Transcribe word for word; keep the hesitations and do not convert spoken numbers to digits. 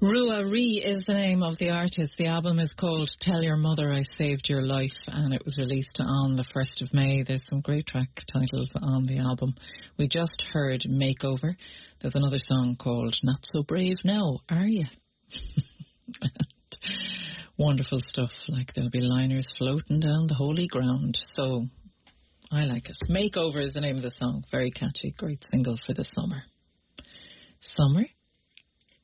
Rua Ree is the name of the artist. The album is called Tell Your Mother I Saved Your Life, and it was released on the first of May. There's some great track titles on the album. We just heard Makeover. There's another song called Not So Brave Now, Are Ya? Wonderful stuff, like there'll be liners floating down the holy ground. So I like it. Makeover is the name of the song. Very catchy. Great single for the summer. Summer